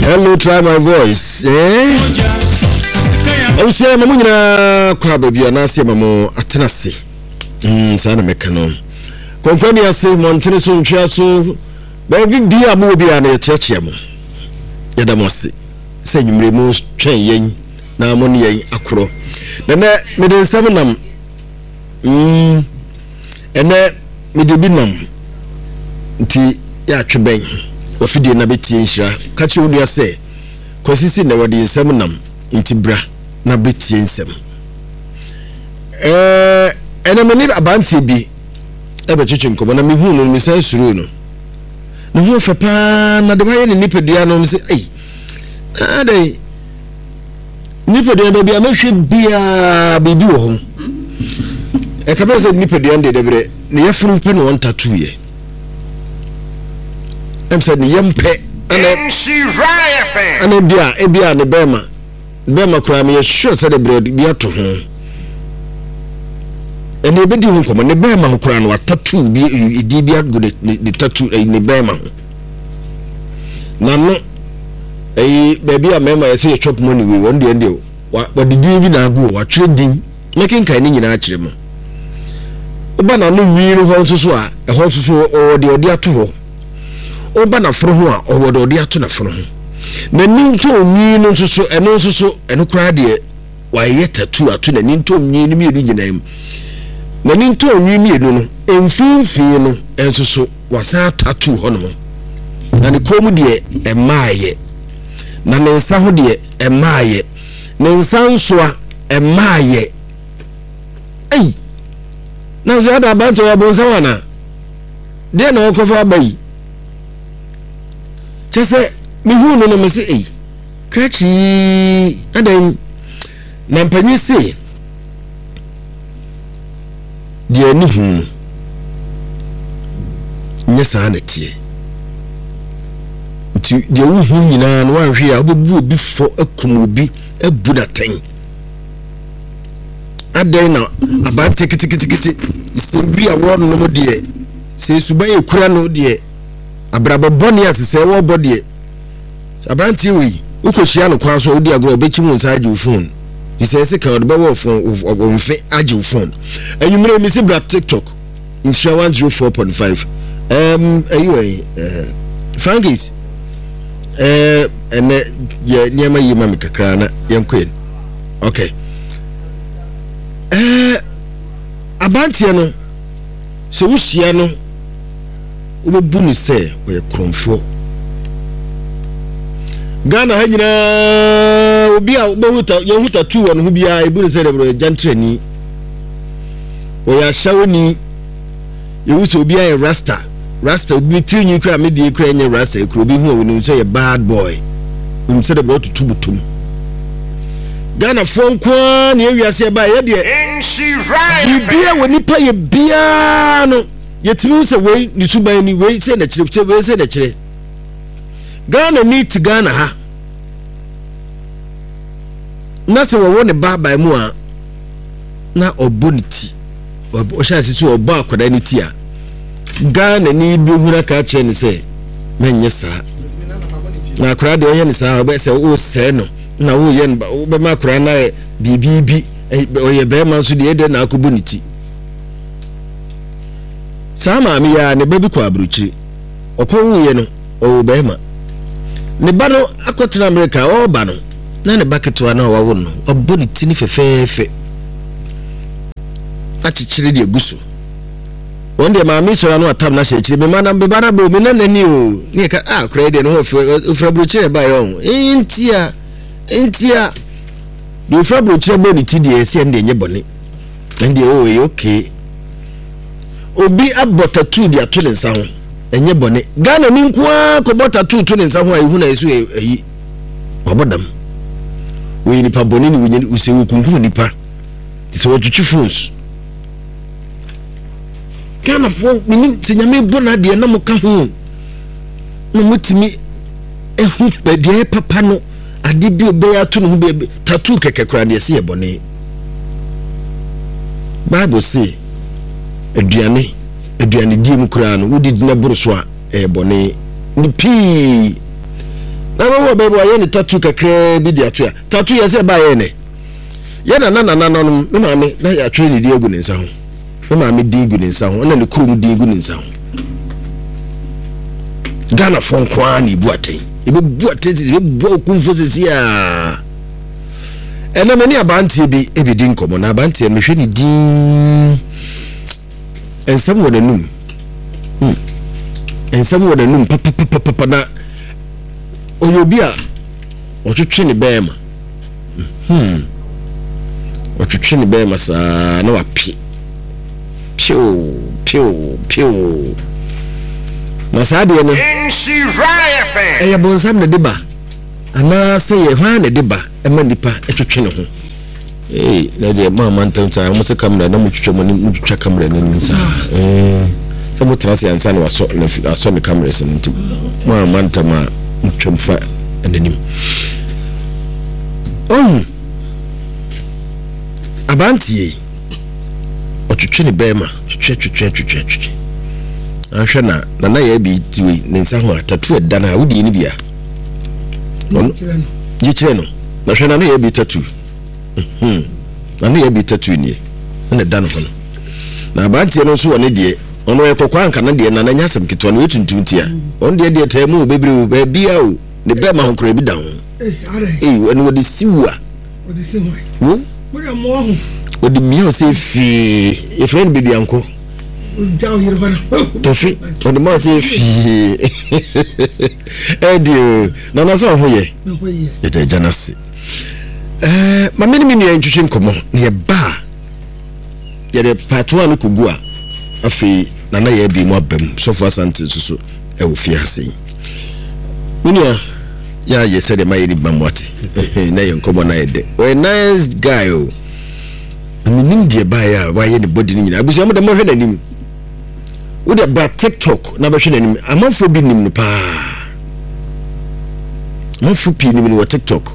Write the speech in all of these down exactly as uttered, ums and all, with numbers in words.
Hello, try my voice. Eh? I say, Mamma, Quababy, and I say, Mamma, Atenasi. Hm, Sana Mecano. Concordia say, Monteneso, Chasso, baby, dear movie and a churchiam. Yadamosi. Say, you remove train, now money, acro. Then, Midden Sevenum. Hm, and then, Midibinum. Tea, Yachibang. Ofidi na beti nshira kachi wonu ase kosisi na wodi nsem nam ntibra na beti nsem eh ene meni abanti bi ebe chichi nkomo na mehu no mi san suru no no hu fe pa na de baye ni nipadua no mi se ei adai nipadua do bia mehwe bia bibi wo ho e ka be se nipadua de debre ne yefuru pe no on tattoo ye em said ni yempe ana ana bia e bia ne bema bema kura me sure said the bread bia to ho ene be di ho komo ne bema kura no tattoo bi di bia go ne tattoo ne bema na no eh baby a mema say chop money we one day ndio wa di bi na agu wa trading making kan ni nyina akire mo oba na no wi ru ho nso a e ho nso o de odi ato ho oba na foro ho a owodo de ato na foro ho na ninto onyi no nso eno nso eno kra de wa ye tattoo ato na ninto onyi no mi nyinam na ninto onyi mi enu no emfinfi no nso wasa tattoo ho no na ne komu de emaaye na ne nsa ho de emaaye ne nsa nso a emaaye ei na zada banto ya bonsa wana de na okofa abai chese mi hu no no mesi ei krachi adan na mpanyi se de ni hu nyesa na tie ti de wu hu nyina no wanhwe a obebu obi fo akum obi abu na tan adan na abante kitikitikiti se bi a wo no de se suban ekura no de abraba boni asese wo body abranti we ukohia no kwa so odi agro obechi mu nsa age phone isese ka odbe wo phone omfe age phone enumere mi se bra TikTok insha one oh four point five um anyway uh Frankis eh ene ye niama yima mi kakra na yenkwen okay eh abanti no se wuhia no obebu ni se oye kromfo Ghana ha nyina obi a obehuta yehuta tu won ho bia ebu ni se de bro jantrani oya shawoni yewuso obi a rasta rasta obi tinyi kra me de kra nye rasta ekro obi hu woni se ye bad boy nim se de bro tutu butum Ghana fonko na ewiase ba ye de bibia woni pa ye bia no yetimi se we ni suban ni we se na chire we se na chire Ghana ni ti Ghana ha na se wo ne baba mu a na oboniti o sha se so obo akoda ni ti a Ghana ni bi hura ka chire ni se menye sa na akora de oye ni sa o se o se no na wo ye no be ma akora na bibibi oye be ma so de de na akoboniti sama mi ya ne baby kwa abruchi okon ye no o be ma ne ba no akotena America o ba no na ne baketo na o wawo no oboni tini fefefe achichire de guso wonde ma mi so na atam na shechire be ma na be ba na be mi na nani o ne ka ah kra de no ofra abruchi ne ba yo intia intia do ofra abruchi boni ti de ese ende nye boni ende o okay obi abota tu dia to ne nsa ho enye bone Ghana ni nkoa ko bota tu to ne nsa ho ayi hu na yesu ayi obodam we ni pa bone ni we use we kunku ni pa so twitwi phones Ghana fo mini senyame bona de na mo ka ho no mutimi ehu pe de papa no ade bi obe ya to no be tattoo keke kra na yesi e bone Bible say aduane aduane di mu kura no wodi dina buru so a e bone ni pi na wo wo baby wa ye ni tattoo kakra bi dia to ya tattoo ya se ba ye ne ye na na na na no me ma me na ya twe ni di egu ni nsa ho me ma me di egu ni nsa ho na ne kurum di egu ni nsa ho Ghana fon kwa ni buaten ebe buaten ebe bu kunfo sisi a ena mani abantie bi ebi di nkomo na abantie me hwe ni din ensam wo nanum hm ensam wo nanum papa papa papa na oyobi a otwetwe ne bema hm otwetwe ne bema sa na wapi piu piu piu na saade no e ya bonsam ne deba ana se ye hwan ne deba e ma nipa etwetwe ne ho eh na de mama ntantan mo se kamera na mo twetwe mo ni twetwa kamera na ni sa eh se mo trase ansa na waso na aso ne kamera se ntim mama ntama twemfa enanim oh abantie otwetwe ne bema twetwe twetwe twetwe twetwe ahwe na na na ya bi tiwe ne nsa ho atatu eda na wodi ni bia ono gichire no na hwe na na ya bi tatu mhm na na ya bi tatu ni na da no ho na abantie no so woni de ono ye kokwa anka na de na na nyasem kitwa no wetuntum tia on de de tamu bebre ba bia o ne be ma ho kra bi da ho eh are eh ono wodi siwa wodi siwa wo mo de mo ho wodi mi o se fi e friend bi di anko Down here, Tofi, on the mountain. Eh, dear, no, that's all here. It is Janasi. Eh, my many many intuition come on near bar. Yet a patron could go. A fee, Nana ye be more bem, so far Santi so. I will fear saying. Munia, yeah, you said a mighty bamwati. Nay, and come on, I did. Well, nice guy. I mean, India buyer, why anybody in I was some of the more than him. Would about TikTok na behwe nanim amafo bi nim no pa amafo pi nim no TikTok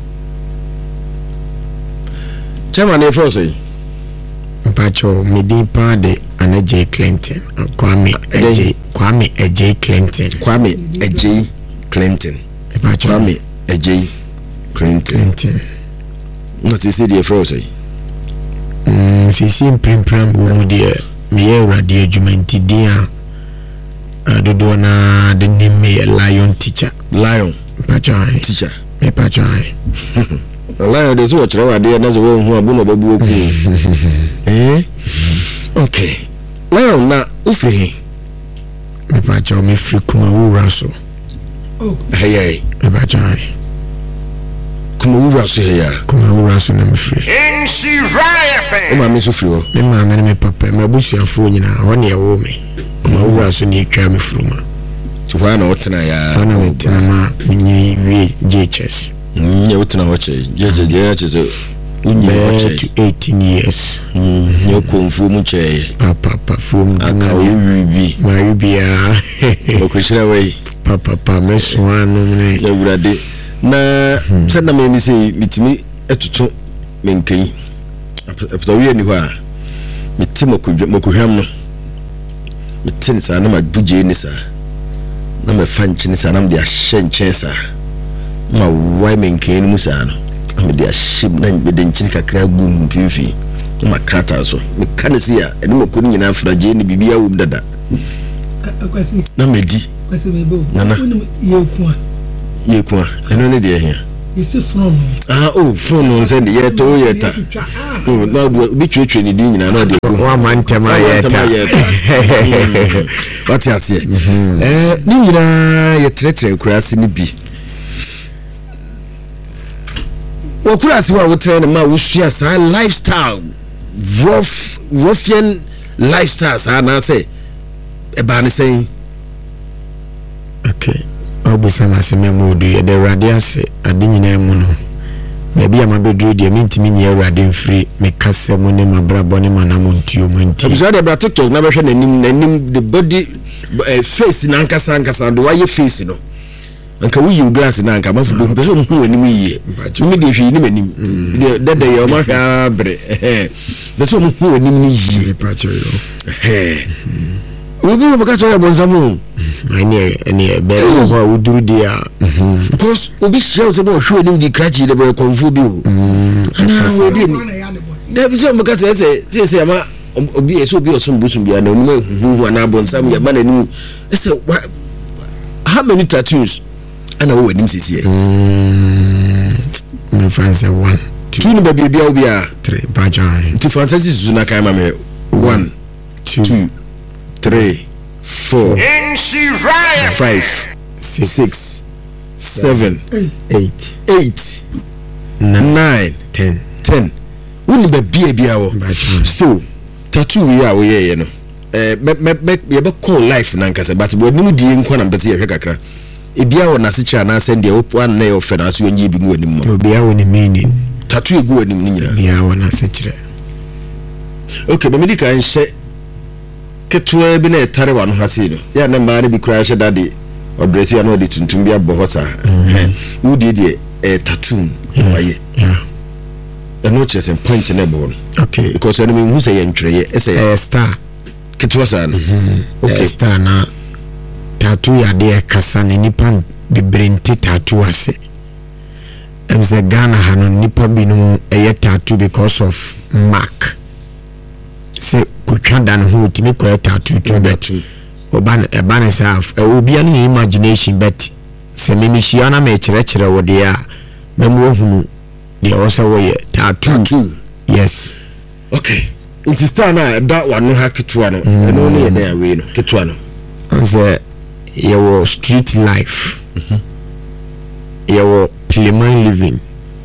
chama na efro say mpacho medi pa de Anaje Clinton Kwame Ej Kwame Ej Clinton Kwame Ej Clinton mpacho Kwame Ej Clinton not is the efro say mm si sim prim prim wo mu de me radio jumanti dia adodo na the name me lion teacher lion pachai teacher me pachai lion de so chira wade na zo hu abu no babu oku eh okay lion na ufri me pachai me free kuma wura so oh hey hey me pachai kuma wura so hey ya kuma wura so na me free in Shiraya fe o ma me so free o me ma me me papa me abusuafo nyina ho ne yawo me kuma wura so ne twa me fruma to why na wotena ya ana me tena ma nyiri wi J H S nye wotena ho che je je je che so unyi ho che eighteen years nye konfu mu che papa papa fum aka wi ma wi bia o ko shira we papa papa me so anu ne ewurade na sada me mi sei mitimi etutu menkai apto wi ani ho a mitimo mokohwam no mitin sa na maguje ni sa na me fanchi ni sa na me dia hyenchen sa ma wai menkai ni musa no me dia shib na me de nchini kakra gu mfifi ma kata so me kanesi a eni mokoni nyina afraje ni bibia wum dada akwasi na medi kwasi mebo nana yeku yeku eno ne de hia yesi from ah oh from no say ye to yeta oh na bi twetwe ni din nyina na de ko wa mantema yeta what you say eh ni nyina ye tretre kurase ni bi o kurase wa wo tre na ma wo sua sa lifestyle rough ruffian lifestyle sa na say e ba ni say okay obusa maseme modu ye de radiase ade nyina mu no ba bia mabedru de mentimi nye radi mfiri me kase mu ne mabrabo ne manamo ntuo mu nti obusa de bra TikTok na behwe nanim nanim the body uh, face na nkasa nkasa do waye face no anka wuyi glass na anka mafu bo beso mu anim yiye mi de hwi ni manim de de ye o ma hwa bre eh beso mu hu anim ni yiye pa cho yo eh wo bi mo ka cho ya bonzamu many any be ho uduru dia because obi share say no hwe nim di krachi de be konfu bi o na we di ni da bi say mo ka say say say ama obi eso obi osum busum bia na onu hu na abonsam ya ma na ni say how many tattoos ana wo nim sisi e my friends say one two ni baby bia obi a three bajan ti fantasy zuna kan ma me one two three four five six, six seven eight eight nine ten ten woni ba bia bia wo so tattoo we a we ye no eh me me ye be call life na nkase but bo nim die nko na mbete ye hwe kakra e bia wo na se kira na send ye opo an na ye ofe na so onye bi mu anim mo bia wo ni meaning tattoo egu anim ni nyina bia wo na se kira okay be medika nhye ketwa bi na etare wa no hase no ya na ma na bi kura hye dade odresi ya no de tuntum bia bo hota eh wo die die eh tattoo waye yeah eno chese point na bo no okay because enemy who say entweye ese eh star ketwa sa no okay star na tattoo ya de kasa ne nipa de brenti tattoo ase emze Ghana hano nipa bi no eye tattoo because of mark se kutwanda no ho timi ko tattoo to bet oban eban self e obi an imagination bet se mimi hia na me kire kire wo de a memo hunu de o se wo ye tattoo yes okay inti star na da wano ha ketwa no eno ne ye da we no ketwa no anse ye wo street life mhm ye wo Playman living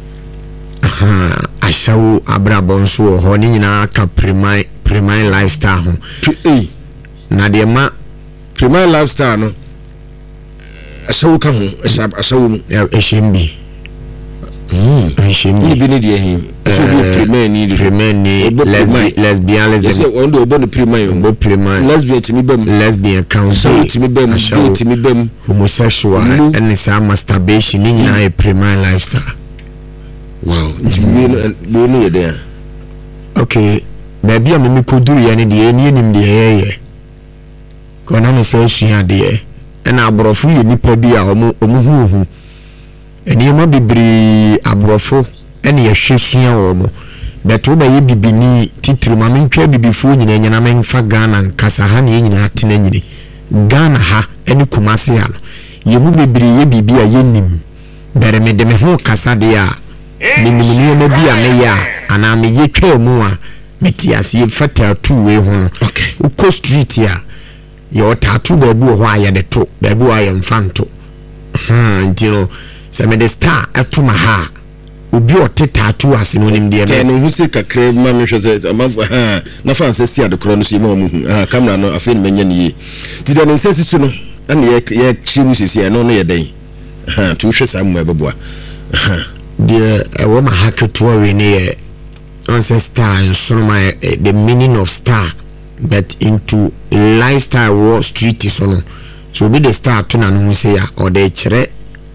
aha ashawo abrabon so ho ni nyina ka Playman Playman lifestyle ho eh na de ma Playman lifestyle no ashawo ka ho ashawo mu ehimbi mm ehimbi ni bi ni de ehim so bi Playman ni Playman ni lesbianism so ondo obo no Playman obo Playman lesbian timi bam lesbian counsel timi bam gay timi bam homosexual and some masturbation ni nyina e Playman lifestyle wow nti bi no no ye there okay baby am me koduru ya ne de ni enim de ye ko na me se sua de e na abrofo ye nipa bi a omo omo hu hu eni ma bibiri abrofo ene ye hwesua wo mo beto ba ye bibini titiri ma me ntwa bibifo nyina nyina me mfa Ghana nkasa ha ne nyina atena nyine Ghana ha ene Kumasi ya no ye mu bibiri ye bibi a ye nim bere me de me ho kasa de a ni ni ni ma bi a me ya ana me ye twa mu a metias ye fata tu we ho okay uko street ya yo tattoo baby ho aye de to baby wo aye mfanto ha ntino se me de star atuma ha obi o te tattoo asino nim de me no hu se kakra ma me hwese amafo ha na fa anse sia de kro no so ma mu hu ha camera no afi no menya ne ti de nse sisu no ana ye ye chiru sisi no no ye den ha tu hwese am beboa de e wo ma haketo we ne ancestor and so my uh, the meaning of star but into lifestyle war street is on so be the star to na no say ya or the kire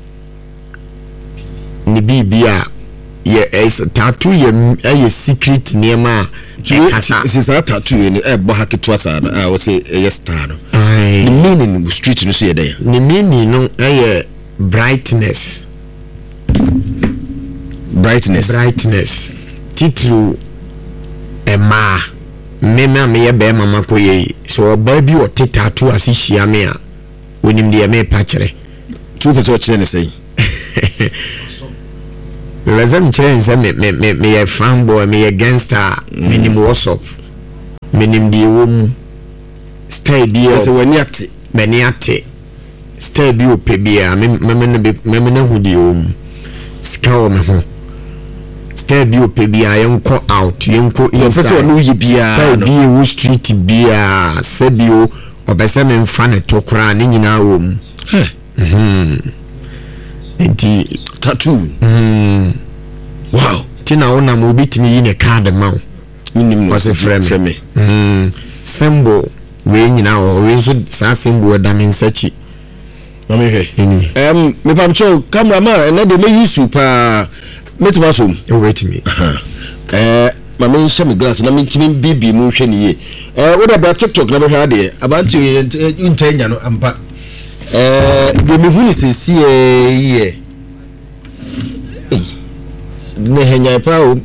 ni bibia ye is tattoo ye a secret niema kasa sisa tattoo ni e bo haketo asa na a wo say ye star no the meaning of street no so ye there the meaning no e brightness brightness brightness titru ema mema me ye be mama koye so ba bi o titatu asihia me a onim de me pa kire tu ko so kire ne sei lazam kire nse me me me ye fanboy me ye gangster minim WhatsApp minim de wom stay bi o se wani ate mani ate stay bi o pe bi a me me me na hu de wom ska o me ho stay bi ope bia yenko out yenko inside so no yi bia stay bi wo street bia sebio obese me mfa ne tokra ne nyina wo mu mhm enti tattoo mhm wow tina ona mo bitimi yi ne card ma unim no se frame mhm symbol we nyina o we so sa symbol da me nsachi mama he eni em me pamcho cameraman na de me use pa metima so oh wait me eh mama nhyɛ me glass na mentimi bibi mu hwɛ ne ye eh wo da bra TikTok na bɛhwɛ ade abanti ntanya no ampa eh de me hunu sesi ye ne henya pa o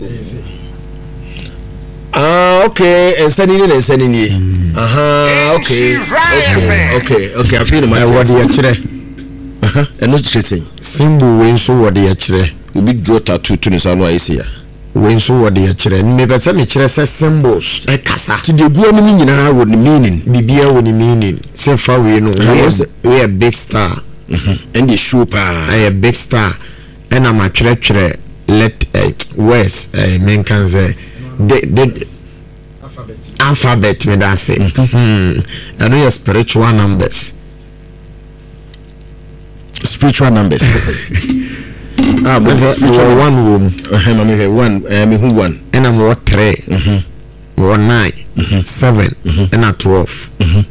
ah okay ensani ni ensani ni aha okay okay okay okay I feel my what you chire aha eno chire symbol we so what you chire obi draw tattoo to ni so no ayese ya we so what you chire me be say me chire say symbols e kasa ti de guo ni nyina wo ni meaning bibia wo ni meaning say fa we no we a big star mhm and the show pa a big star and am a chire chire let uh, words uh, men can say the the alphabet alphabet me that say mhm and your spiritual numbers spiritual numbers ah but spiritual one room eh mama me one eh me who one and I'm what three mhm one nine mhm seven and a twelve mhm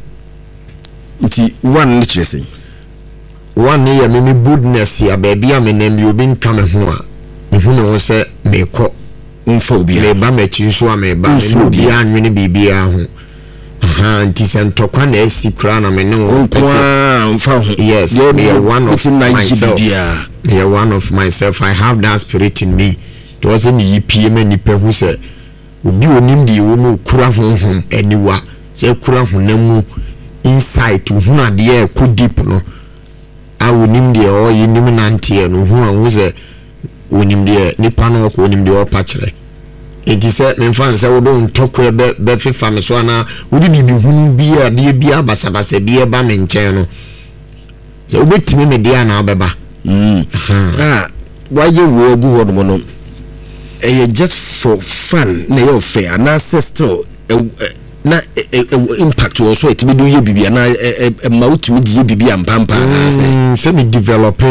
nti one ni chese one ne ya me goodness ya baby am na me obi nka me ho a mehu ne wo se me kɔ mfa obi me ba machi nso a me ba me obi anwene bibia ho aha nti se ntokwa na asi kura na me ne wo kwa mfa ho yes me one of myself yeah me one of myself I have that spirit in me to was me yipie me nipa hu se obi onim de wo mu kura ho ho aniwa se kura ho na mu insight hu na de e ko deep no a wonim de o yinim nante no hu a hu se wonim de nipa no ko wonim de o pa kire enti se me fan se wo don tokwe be be fifa me so ana wo di bibi hunu bi a de bi abasa basa bi e ba me nchen no se obetimi me de ana obeba mm ah why you wo gu ho no no eh just for fun na you fair na still na impact wo so etimi do ye bibi na ma utimi de ye bibi ampampa na se se me develop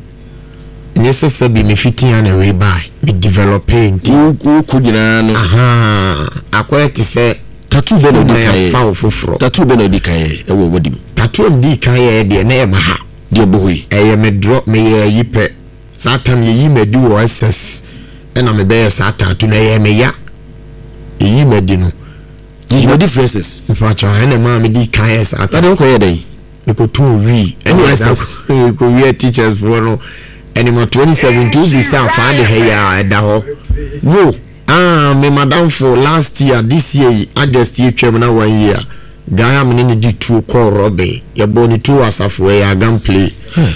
yes se bi me fitin ana we buy me develop nti ku ku dina no aha akwai ti se tattoo be no di kai fa ofoforo tattoo be no di kai e wo wodim tattoo di kai e de na e ma ha de bohoi e me drop me ye yipe satam ye yi me di o ss na me be sa tattoo na ye me ya yi me di no you differences fa cha na ma me di kai sa ta de ko ye dai e ko to ri e ko we teachers for no anymore twenty-seven to be sound find here ya da ho no ah me madam for last year this year August year twem na one year guy am ne di two call robin ya boni two asafo ya gam play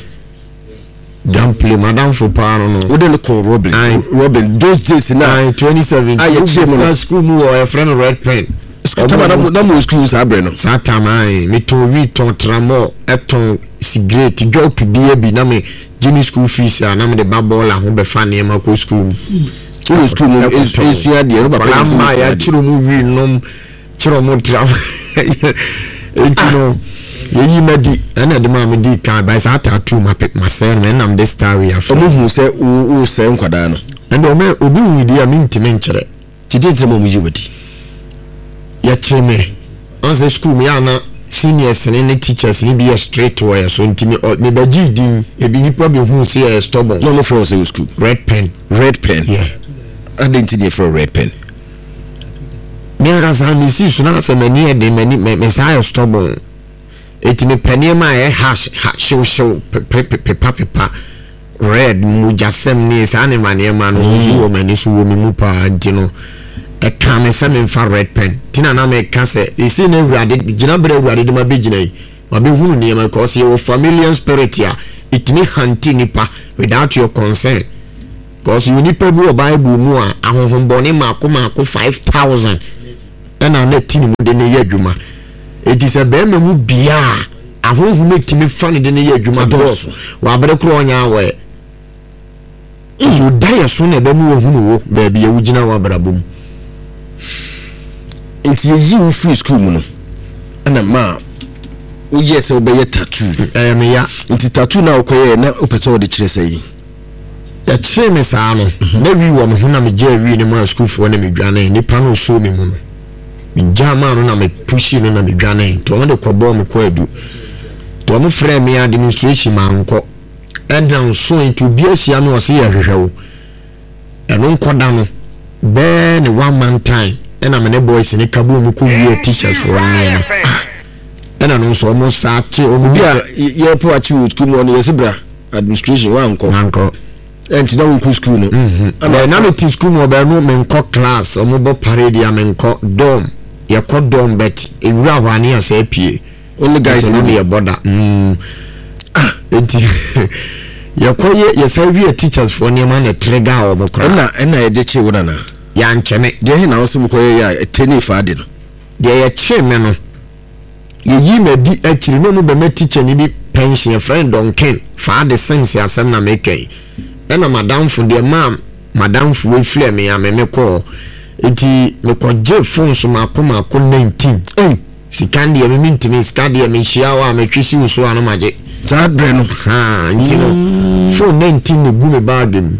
gam play madam for pa no we dey call robin robin those days na twenty-seven to school mu or a friend red pen tama na na mo school sa bre no satamai me to we ton tramo eton cigarette go to be bi na me Jimmy school fees na me de babola ho be fa ne ma ko school mu school mu esua de no ba pa ya chiro mu wi nom chiro mu tra etino yeyi madi ana de ma me di kan ba sa tattoo ma pick ma say na nam de story afo mo hu se wo se nkwada no and o me obi hu di a me ntime nkere tidintre mo mu yi wadi ya chire me on say school me ana seniors and teachers ni be straight wire so ntimi me ba G D e bi nipa be hu say stubborn no no from say school red pen red pen yeah identity for red pen me ara sa mi si so na say mani e de mani me say stubborn etimi panie ma e hash show show pepa pepa red mu jasem ni sa ne mani ma no wo mani so wo mi mu pa ntino e kan me say me fa red pen tina na me ka say e si na urade gina bre urade de ma be gina yi ma be hunu ne ma cause your familiar spirit ya it me hunting nipa without your consent cause you nipa bi o bible mu a ahohombone ma akoma ako five thousand na na tini mu de ne ye adwuma it is a be mu bia ahohom etimi fa ne de ne ye adwuma boss wa bere kro onya we you die so na be mu hunu wo ba bia wo gina wa brabom enti yeyi wo free school mu no ana ma wo yes wo be ye tattoo eh me ya enti tattoo na okoye na opese wo de kire sei ya kire me sa no na wi wo me huna me je wi ne ma school fo na me dwane ni pa no so me mu no me jama no na me push no na me dwane to mo de kobo me ko adu to mo frɛ me administration ma nko and down so into bi asia no se ya hwehwɛ wo eno nkoda no be ne one man time and I'm a boys in a cabo mu ku teachers for one ɛna no so ɔmo sa che ɔmo bia ye po achi wo school no yesibra administration wa nko anko enti na wo ku school no ana na me ti school no ba no me nko class ɔmo bo parade ya me nko dom ye ko dom bet ewura hwane asa apie only guys in the border mm ah enti ye ko ye ye say we teachers for niam na trigger ɔmo kra na na ye de che wo na na ya ncheme de he na wo so ko ye ya teni fa de no de ye che me no ye yi me di akiri no no be me teacher ni bi pension friend Donken fa de sense asem na make e na madam fu de mam madam fu we flame ya me me ko eti me ko je phone so makoma ko nineteen eh sikandi ya me mintimi sikandi ya me hia wa me twisi uso ano maje za bre no ha ntino phone nineteen no gu me bag em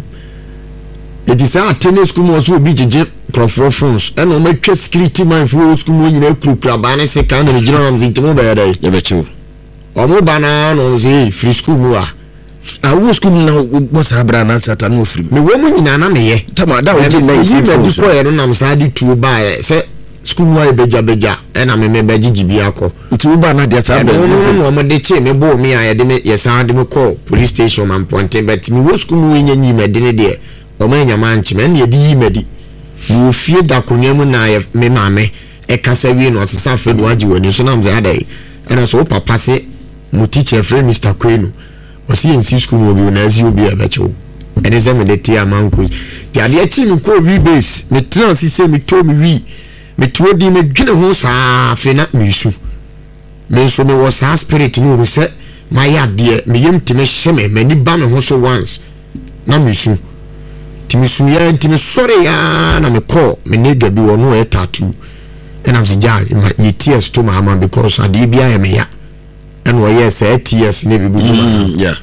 eti sa tennis school mo so obi jeje profile phones e no me twa security man fu school mo nyina krukra ba ne se kan na jina am zintimo ba ya dai ya bechu omo bana no ze free school mu a a wo school na bo sa bra na sata no free me wo mu nyina na me ye tama da wo di nineteen phones ko ye no nam sa di tuo ba ye se school mu aye beja beja e na me me beji jibi akọ nti wo ba na dia sa bra no no mo de che me bo me aye de me ye sa de me call police station man ponte but me wo school mu nya nyi me de ne de o ma nya man chi me na ye di yi me di wo fie da konwa mu na ye me maame e kasa wi no sesa fe do agi wani so nam za dai e na so papa se mo teacher friend Mister Kwenu o si en school mo bi na asi obi abecho ene ze me de ti amanku ya de chi mi ko wi base me trans se me to mi wi me to di me dwene ho saa fe na me su me so me was spirit ni o se my ya de me yem ti me hye me mani ba me ho so once na me su ti me su ya ti me sorry ya na me call me ne gabi wo no e tattoo and I'm saying ye tears to my mama because I did be I am ya and why yes tears ne bi yeah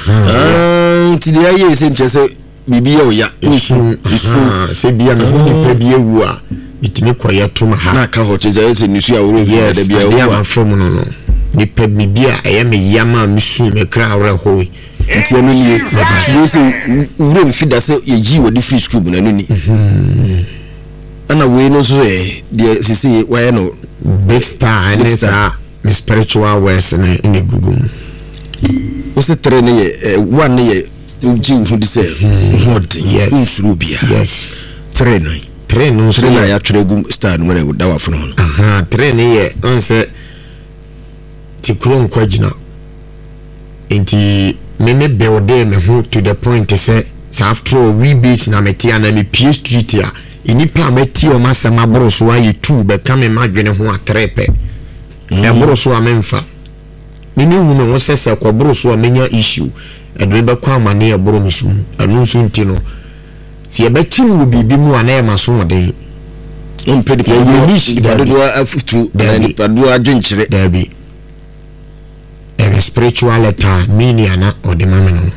ah ti dia ye se nche se bibi ya o ya isu isu se bia me ho ni pa bi ewu a itimi kwaye to ma ha na ka ho che se nisu ya woro fi da bia o wa fam no no ni pa mi bia eye me yama me su me kra awre ho nti anu ni ti se wuro mfi da se ye ji wo di free school bu na anu ni ana we no so eh de sisi why no big star and it's a my spiritual words in in the Google o se tre ne ye one ne ye uji hu di se hot yes usuru bia yes tre no tre no tre na ya tre gum star no na da wa fo no aha tre ne ye on se ti kron kwagina enti me me build me ho to the point say after all we beat na metia na me P street ya inipa meti o masema boroso ayi two be kame madwene ho atrepe e boroso amemfa nini hu me wo sese kwa boroso amenya issue edwe be kwa amane e boro misu anu nso ntino si e be chimi wo bibi mu ana e maso den on pedi pa yenish do afutu and pa do adwenchire dabi e spiritual letter mini ana odemame no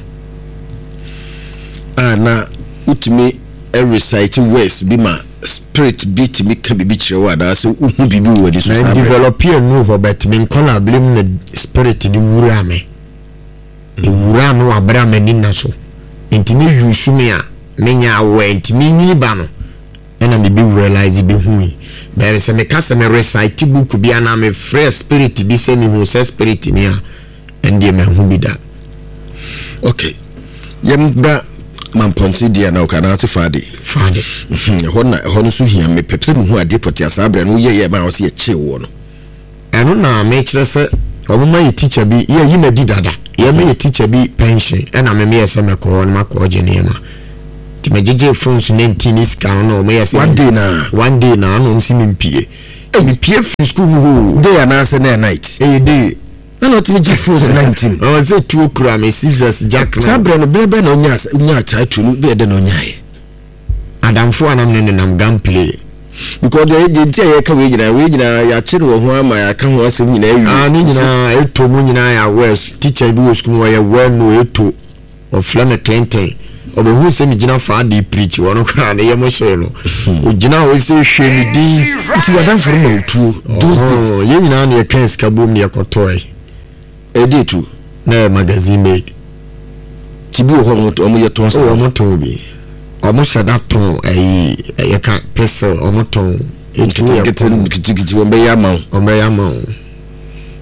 ana utimi a recite words be my spirit beat me can be chire wa da so uhu bibi wo di so sa develop here no ho bet me kola blame na spirit ni wura me e wura me wa bra me ni na so ntimi yusu me a menya awe ntimi nyini ba no ena me be realize be hu be se me kasa me recite book bi ana me fresh spirit bi se me hu se spirit ni a ende me hu bi da okay yem bra mamponti dia na okana ati fade fade ho na ho no so hia me pepse mu hu ade poti asabra no ye ye ma wo se ye che wo no eno na me kire se omuma ye teacher bi ye yi na di dada ye me ye teacher bi pension ena me me ye se me ko no makọ je ne ma ti me jeje phones nineteen is kan no me ye se one day na one day na no nsi me mpie e me pie free school mu ho day na se na night e day na no ti me ji phones nineteen o se two kura me scissors jack na sabra no brebe na onya onya cha tu no be de na onya ye adamfo anam ne nam gun play because the agent here ka we nyina we nyina ya chire wo ho ama ya ka ho asem nyina awi ah ni nyina eto mu nyina ya west teacher bi wo school wo ya well no eto of Flame Clinton obe hu se mi gina fa di preach wono kra na ye mo hye no o gina wo se hwe mi di ti wadamfo na otuo those days ye nyina na ye kan ska bom ne yakotoi edi tu na magazine made ti bi wo ho omo ye ton so omo ton bi omo shada ton eh ye ka pese omo ton etu kiti kiti won be ya ma omo ya ma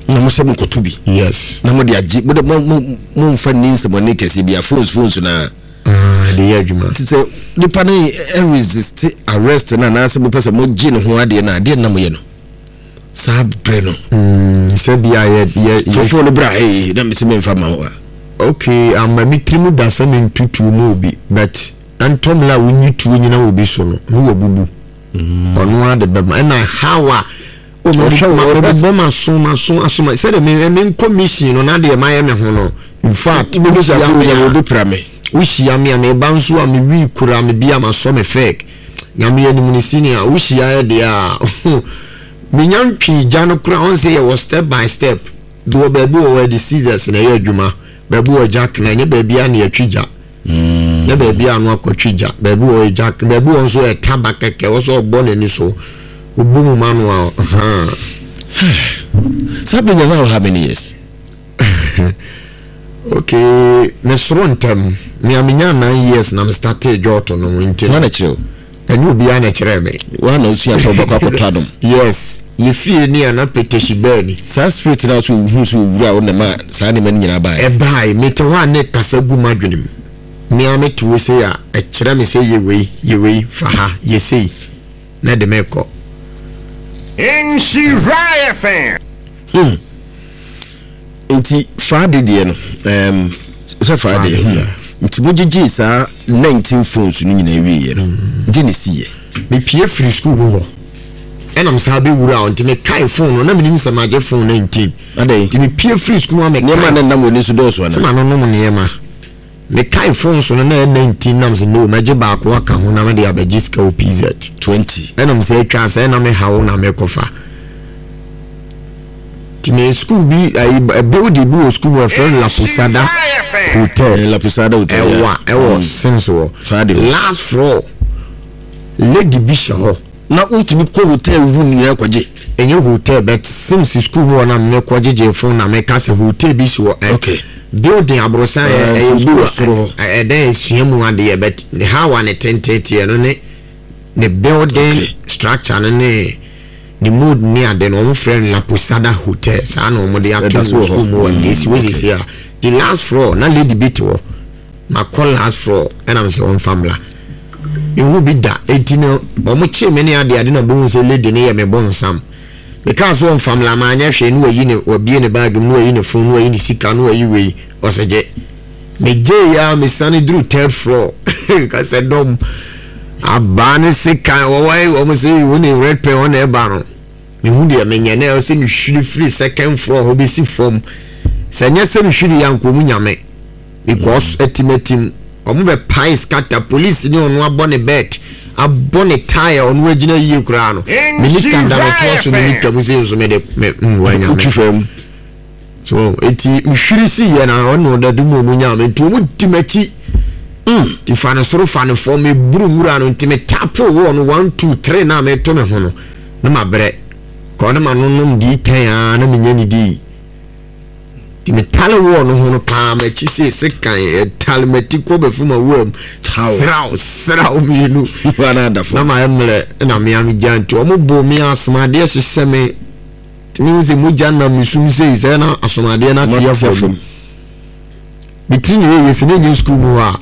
na mo se mo kotobi yes na mo de agi mo de mo mo mfa ni nsemo ne kese bia phones phones na ah de yadwuma ti se nipa ne resist arrest na na se mo pese mo gi ne ho ade na ade na mo ye no sa bre no mm se bia ye ye so for no bra eh na me se me mfa ma ho okay am me trimu da se me ntutu mo obi but antomla wonyi tu nyina obi so no no wabubu ono ade bema na hawa o me bo ma so ma so asoma se de me me commission no na de ma ye me ho no in fact bo so ya obi prame ushia me na ba nso a me wi kura me bia ma so me fake nyame ye ni munisini a ushia ye de a me nyantwi gya no kura on say ye was step by step do ba bi o the scissors na ye adwuma ba bi o jack na nye ba bia na ye twija mm na ba bia no akotwija ba bi o jack ba bi on so e tabakeke o so ogbo na ni so obumu manu a ha sabe now how many years okay me srontem me amenya nine years na me started joto no winti na na chiro enyu bia na kire me wa na usia so bako akotadom yes ye fie ni ana peteshi bani sa spirit na so hu so wura wo na ma sa ne man nyina ba e bai me te wa ne kasa gu madwenem me ame tuwe se ya e kire me se ye wei ye wei fa ha ye sei na de meko in Shiraya fan hmm enti faade de no um so faade enti mo gigi sa nineteen phones no nyina wi ye no de ne siye me pie free school ho ena msa be wura on ti me kai phone no na me nim sama je phone nineteen ade ti me pie free school ma me ne ma na nam woni so do so na sama no no ne ma me kai phone so na nineteen nam se no ma je ba ko aka ho na me de abagiska o P Z twenty ena msa twa sa ena me hawo na me kofa ti me school bi ai build bu school wa friend La Posada hotel La Posada hotel ewa ewa since wo last floor lady bisho na ultimi ko hotel room ni akwaje enye hotel but since school wo na me kwaje je phone na me ka se hotel bi so okay building abrosa e bu soro e dey suamu ade but how one twenty no ne ne building structure no ne ni mood ni ade no friend La Posada hotel sa no mo de ato school mo this way is here the last floor na lady bit wo ma call last floor and am say on family you be da eighteen o mo che me ne ade ade na bo say lady ne ye me bon sam because on family ma anya hwe no yi ne obie ne bag no yi ne phone no yi ne sika no yi we o se je me je ya me sane through third floor ka se dom abane sika wo wai wo mo say wo ne red pen on e ba no me hu de me nyane o se ni hwiri free second floor ho be si form se nya se ni hwiri yanko mu nyame because etimatim omo be pai scatter police ni onu abone bet abone tire onu agina yie kura no me ni kanda me to so me ni kamu se so me de me wa nyame utufam so eti mi hwiri si ye na onu da dumo mu nyame to mu timachi mm ti fane soro fane for me buru mura no ntime tapo wo no one two three na me to me ho no na mabre ko na manonum di ten a na me nyani di ti me tale wo no ho no pa ma chi se se kan tale meti ko be fuma wom sraw sraw mi nu wana da fo na ma emle na me am janti o mo bo mi asomade hye me ti mi ze mo janna mi sum se se na asomade na tia fo bitini ye se ne school mo a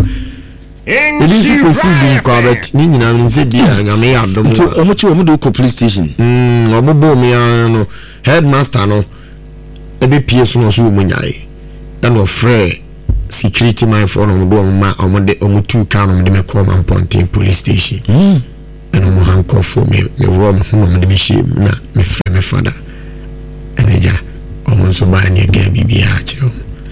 ebi fi ko si bi ko abet ni nyina mi se bi a nyame ya dom to omo chi omo do ko police station mm omo bo mi a no headmaster no ebe pie so no so mo nyai and of free security man for no do ma omo de omo two can omo de me call man Pontin police station mm and omo handcuff for me me wo me hono me de me shame na me free me father eneja omo so ba ni ga bibia a kire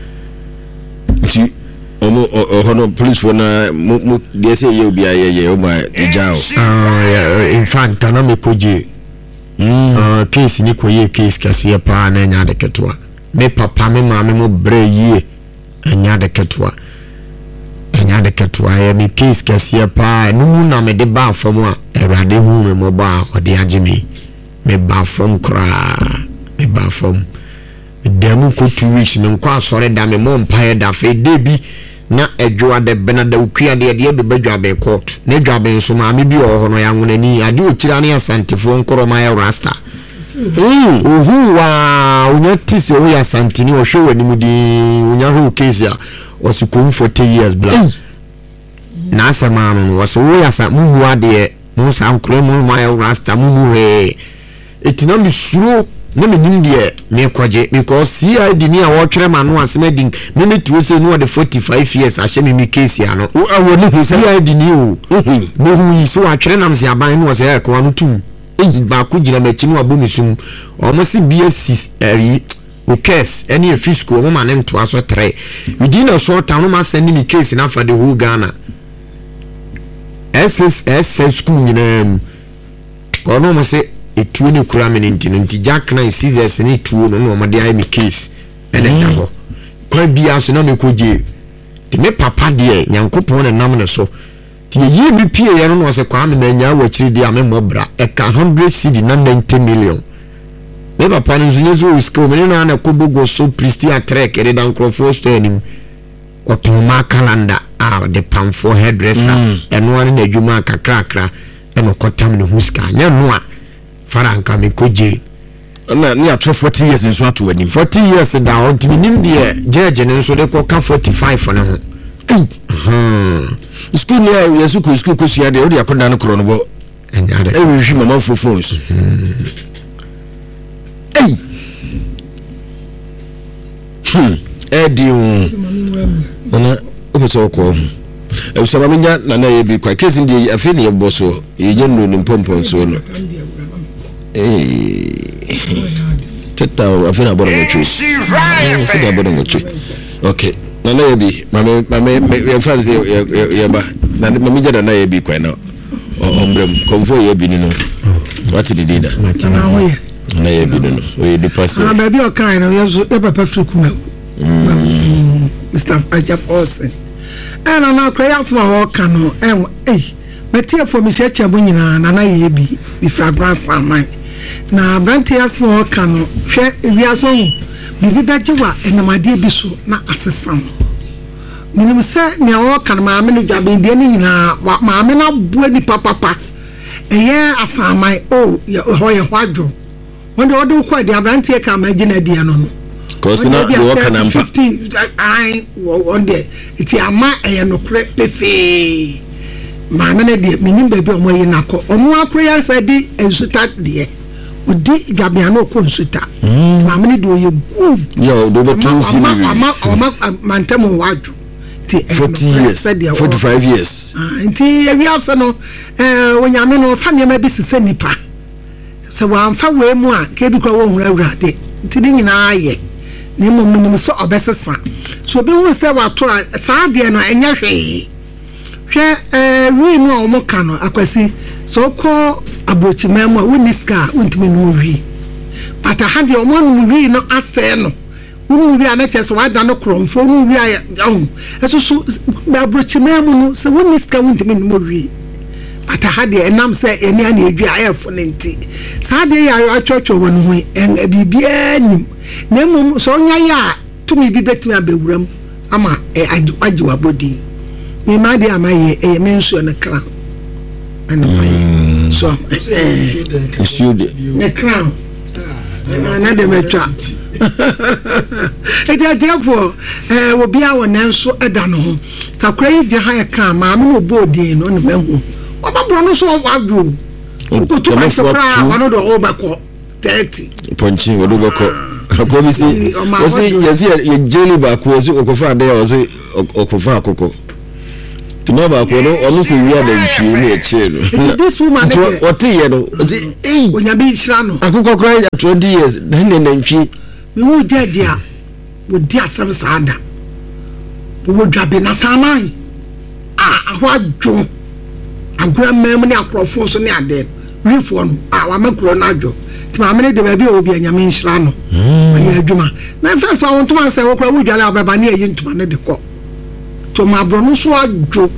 ti omo ohono police for na mo dey say ye obi aye ye o ma eja o ah in fact kana me koje mm ah case ni koye case kase pa na nya de ketwa me papa me ma me mo bre yie anya de ketwa anya de ketwa ye me case kase pa no mu na me de ba fam a erade hu me mo ba o de age me me ba fam kra me ba fam demu ko two weeks me nko asore da me mo mpa da fe de bi na edwa de benada ukua de de be badwa be court na edwa be so ma me bi o ho no ya nwona ni ade o kira na asantefo nkoro ma ya rasta ohu wa onya tisi o ya santini o hwe wani mu di onya ho case a was come forty years black na asema no was o ya sa mu ade mo sa ankro mu ma ya rasta mu mu he etina mi suro na me nim de me kwaje because C I D ni a wo twere ma no asema din me me tuo se no de forty-five years a hye me me case ya no o awo ni C I D ni o mo hu yi so a twere nam se aban no se e kwa no tum e ba ko gina ma chi no abomisum o mo se B S eri o case any a fiscal mo ma ne nto aso three within a short time no ma send me case na for the whole Ghana S S S school nyina ko no mo se etuo ne kura me nti no nti jack na scissors ne tuo no no mo de ai me case ene da ho kwa bia so na me koje ti me papa de Nyankopon na nam ne so ti ye mi pie ye no no se kwa me na nya wa kiri de amemo bra e ka one hundred cedi na ninety million me papa no nzo zo skill me na na kobogo so pristia trek e dan crofo store nim otoma calendar ah the pan for hairdresser eno ane na adwuma kakra kakra eno kotam ne huska nya no a faranka me koje na ni atro forty years nso ato anim forty years da on timi nim de judge ne nso de ko ka forty-five for ne ho hmm school ni ya yesu ko school ko sia de o de akoda no kro no bo enyare e wi hwi mama for phones ei hmm e di o ona o so ko e so ma nya na na ye bi kwa case ndi afi ne ye boso ye nye no ni pompon so no eh teta afi na boro mo chu afi na boro mo chu okay na na ye bi mame mame ye fa ye ye ba na mame jada na ye bi kwa na ombrem konfo ye bi ni no what did he do na ho ye na ye bi no we di pass ah baby o kan na ye so e papa friku na Mister Ajafose ana na kwaya asma ho kan no eh metie for me cheche bo nyina na na ye bi bi fragrance amai na branti asma ho kan no hwe wiaso bibi dajewa enamade bi so na asesam minim se me ho kan ma me no dwabe de ni nyina ma me na bua ni papa eye asamai o ho ye hwadwo wonde odo kwa de branti ka ma gina de no no because na do work na mpa I wonde iti ama eye no kre pefe ma me na de minim baby o mo yi na ko omo akro ya sa di ensuta de odi dwabiano ko nsuta ma me de o ye good yo do be two fi ni ama ama mantemo wadwo ti forty years forty-five years nti ewi ase no eh onyame no fa ne ma bi sese nipa se wa mfa we mu a ke bi ko wo hura urade nti ni nyina aye ne mo munum so obesesa so bi hu se wa to sa de no enya hwe hwe eh wi mu o mo ka no akwasi so ko abochimam a woni ska wontimi no wi pata ha de o mo no wi no ase no wonu wi ana chese wa da no kromfo wonu wi aye ahun eso so abochimam no se woni ska wontimi no wi pata ha de enam se eni ana edwi ayefo nenti sa de ya yo chocho wonu hu en bibia nim na mum so nya ya tumi bi betimi abewuram ama e ajiwa body me ma de amaye e mensu na crown ana mai so eh issue de na crown na de metwa e ja therefore eh obi a wona nso eda no ho sakura yi je ha ya ka ma me no body no na mahu obabo no so wadwo ko to ma sakura wano do obako thirty ponchi wodo bako akomisi osi yesi ye jeli ba ko osi okofa de osi okofa akoko tuma ba ko no onu ko wi ada ntwi ni e che no this woman o ti ye no osi eh onyabi hira no akoko kra ya twenty years na ne na ntwi me wo jaji a wo di asam saada wo dwabe na saman a ahwadwo agura mem ne akrofo so ne ade rifo no a wa makro na adwo ma me de ba bi obi anyame nhira no ayi adwuma na first one want to say wo kra wo dwale ababa ne ayi ntuma ne de ko to ma bro no so adwo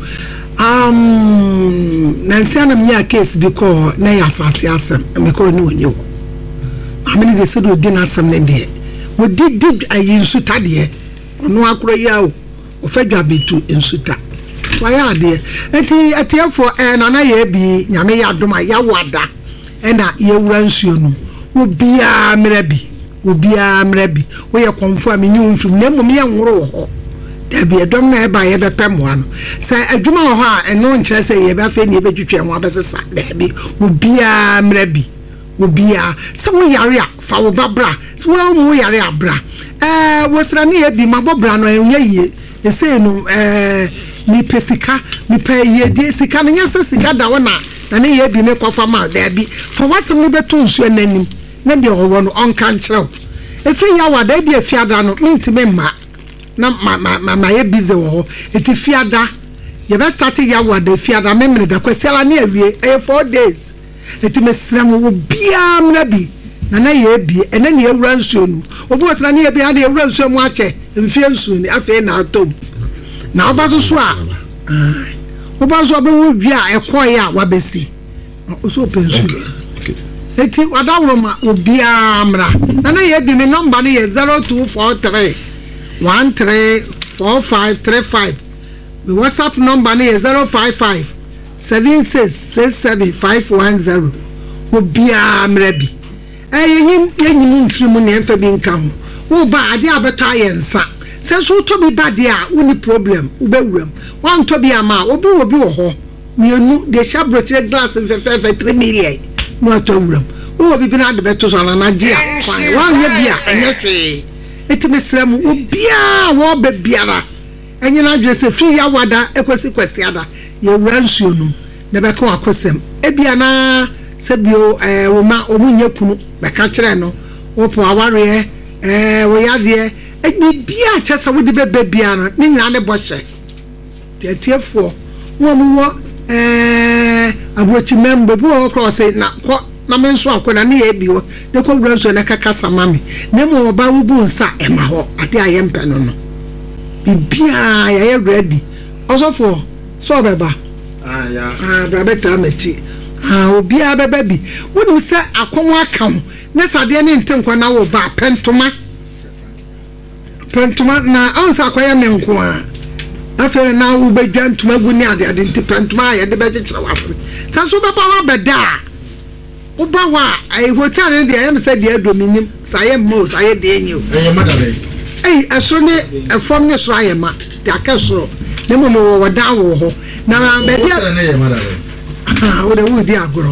um na nsia na me case bi ko na ya asase asem me ko ni onyo amene de se do di na asem ne de wo di di ayi nsuta de ono akro ya o o fa dwabe tu nsuta wa ya de enti etiefo eh na na ye bi nyame ya doma ya wada ena ye wura nsuo no obia mrabi obia mrabi we ye konfo am nyi mfim na mmom ye nworo ho da bi edom na e ba ye bepɛ mo ano sa adwuma ho a eno nkyerɛ sɛ ye ba fe ne be twetwe mo abesesa da bi obia mrabi obia sɛ wo yare a fa wo babra sɛ wo mo yare abra eh wo sra ne ye bi mabobra no enye yie ese no eh ni pesika ni pe ye de sika no nyɛ sika da wo na na ne ye bi me kofa ma da bi fa wasem ne beto nsu ananim na de wo no onka nkyerɛw efi ya wa da bi afiada no mentime ma na ma ma ma ye bize wo eti fiada ye be start ya wa da fiada memre da kwasiala na awie e four days eti mesram wo bia mna bi na na ye bi ena ne awura nsuo no obi wasra ne ye bi ade awura nsuo mu ache mfie nsuo ni afi na atom na obaso so a obaso obe wu dua ekoye a wabesi oso pensu eti wadawro ma obi amra na na ye bi me number ne ye zero two four three one three four five three five the WhatsApp number ne ye zero five five seven six six seven five one zero obi amra bi eyin yenyim mfirimu ne emfa bi nka ho wo ba ade abeto ayensa se so to bi ba de a woni problem wo bewuram wan to bi ama obi obi wo ho mienu de shabrochire glass fefefe three million no to wuram wo bi bi na de beto so na na je a wan ye bia enye hwe etime sram obi a wo be biara enye na dwe se free ya wada ekwesi kwesi ada ye wura nsuo num na be ka akosem ebia na sebio eh wo ma omunye kunu be ka kire no wo po aware eh wo yade e bia chesa wo de bebe bia no ni nyina ne bohye tietiefo wo mo wo eh abrochi member bu wo cross na ko na menso akona ne ye biwo de ko wura nsuo na kaka samami na mo ba wo bu nsa e ma ho ade ayempe no no bibia ya ye ready osofo so beba ah ya ah brabeta mechi ah obi abeba bi wonu se akonwa aka ho na sade ne ntenkwa na wo ba pentoma pentoma na ansa akoya me nko a afa na wo bedwa ntoma gu ni ade ade nti pentoma ya de beje kire wafre sanso beba wa beda wo ba wa ai hotel ne de am se de adominim saye mo saye de enyo eh madabe eh aso ne efom ne so ayema de akasoro ne mo mo wo da wo ho na be bia ne ye madabe ah wo de wo di agoro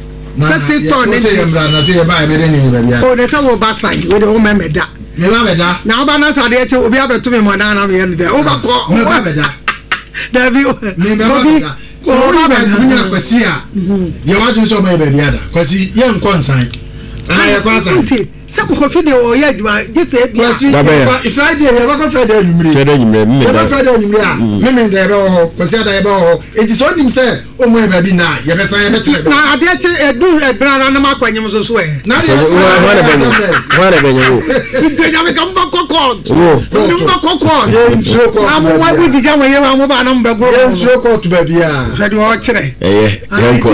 sati to ne se yembra na se ye ba be de ni be bia o de sa wo ba sai wo de wo memeda me ba beda na oba na sa de eche obi abeto me mo na na me ye de o ba ko me ba beda Davi me ba beda so wo ba tumi na kwasi a ye wa tumi so ba be bia da kwasi ye nkonsan ana ye kwansan se ko fi de o ye aduma je se bia kwasi Friday ye ba ko Friday numre Friday numre me ye ba Friday numre a me me de be ho kwasi ada ye ba ho enti so nim se o mo e ba bi na ye be san ye be tere na ade eche edu ebra na ma kwanyem so so e na de wa de benyo wa de benyo ite ya me kam ba kokot wo ndim ba kokot ye nsuo ko na mo wa bi dija wa ye wa mo ba na mo be go ye nsuo ko tu ba bia Fred o kire eh yanko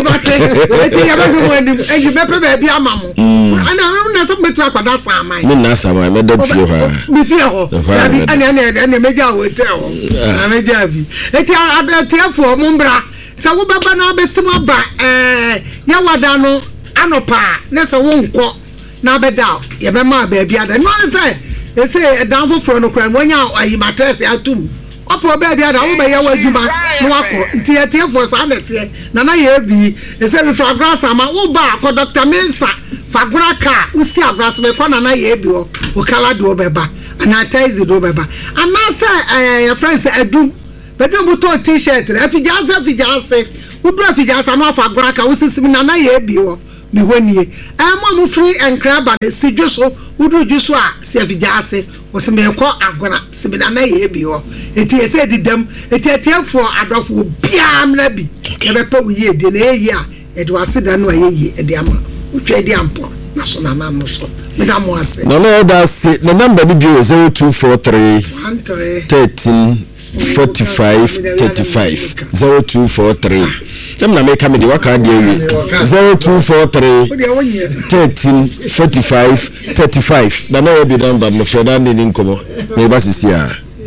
eti ya ba bi mo ndim e be pe ba bi ama mo ana na so betu akwada samai me na samai me da fie ha bi fie ho ya bi ana ana ana meja hotel ho na meja bi eti atiafo mo mbra sa wo baba na besim aba eh ya wada no anopa na so wo nko na beda ye be ma ba bia da no say e say e dan foforo no kran wonya ayi matres atum opo ba bia da wo be ya waduma no akọ nti atiafo sa na tie na na ye bi e say bi fragrance ama wo ba ko Doctor Mensa fagra ka usi abrase me kwa na na ye bi o o kala do beba ana taizi do beba ana say eh your friends edum bebe mo to t-shirt re afijase afijase udu afijase no fagra ka usisimi na na ye bi o me honie eh mo mo free enkraba ne sidwoso udu dwoso a si afijase o se me ko agona simi na na ye bi o eti ese didam eti etiafo adofo bia mna bi e be pa wuye de na ye a e do aseda no aye e de ama utwa di ampo na so na na no so me da mo ase no no that say the number be zero two four three one three thirteen forty-five thirty-five zero two four three Tem na make me the waka dey zero two four three thirteen forty-five thirty-five na no be number no for that need nkomo na ba sisi a.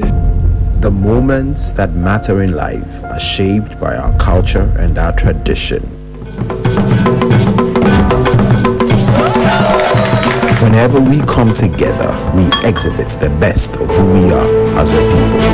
The moments that matter in life are shaped by our culture and our tradition. Whenever we come together, we exhibit the best of who we are as a people.